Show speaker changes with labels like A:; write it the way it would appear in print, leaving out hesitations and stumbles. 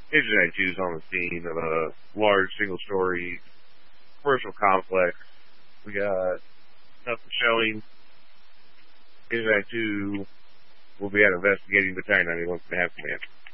A: Agent 92 is on the scene of a large single-story commercial complex. We got nothing showing. Agent 92 will be out investigating. Battalion 91's going to have command.